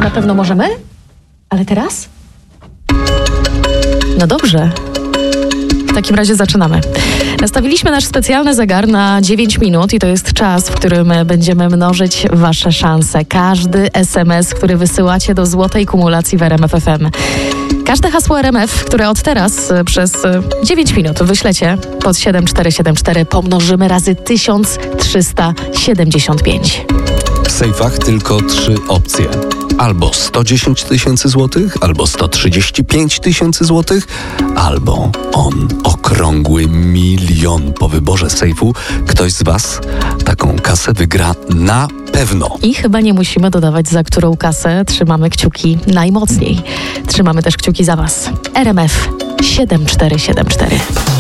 Na pewno możemy? Ale teraz? No dobrze. W takim razie zaczynamy. Nastawiliśmy nasz specjalny zegar na 9 minut i to jest czas, w którym będziemy mnożyć wasze szanse. Każdy SMS, który wysyłacie do złotej kumulacji w RMF FM. Każde hasło RMF, które od teraz przez 9 minut wyślecie pod 7474, pomnożymy razy 1375. W sejfach tylko 3 opcje. Albo 110 tysięcy złotych, albo 135 tysięcy złotych, albo okrągły 1 milion. Po wyborze sejfu ktoś z was taką kasę wygra na pewno. I chyba nie musimy dodawać, za którą kasę trzymamy kciuki najmocniej. Trzymamy też kciuki za was. RMF 7474.